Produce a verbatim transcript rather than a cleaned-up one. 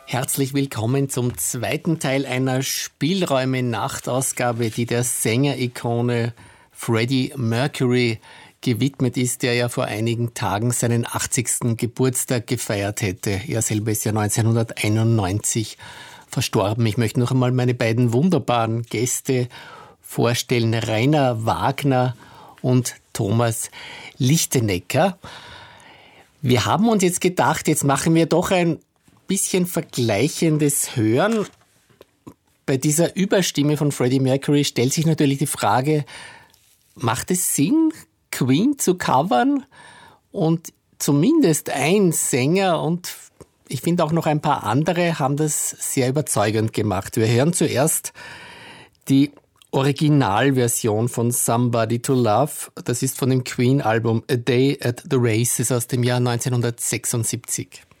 Herzlich willkommen zum zweiten Teil einer Spielräume-Nachtausgabe, die der Sänger-Ikone Freddie Mercury gewidmet ist, der ja vor einigen Tagen seinen achtzigsten Geburtstag gefeiert hätte. Er selber ist ja neunzehnhunderteinundneunzig verstorben. Ich möchte noch einmal meine beiden wunderbaren Gäste vorstellen, Rainer Wagner und Thomas Lichtenecker. Wir haben uns jetzt gedacht, jetzt machen wir doch ein bisschen vergleichendes Hören. Bei dieser Überstimme von Freddie Mercury stellt sich natürlich die Frage, macht es Sinn, Queen zu covern? Und zumindest ein Sänger und ich finde auch noch ein paar andere haben das sehr überzeugend gemacht. Wir hören zuerst die Originalversion von Somebody to Love. Das ist von dem Queen-Album A Day at the Races aus dem Jahr neunzehnhundertsechsundsiebzig.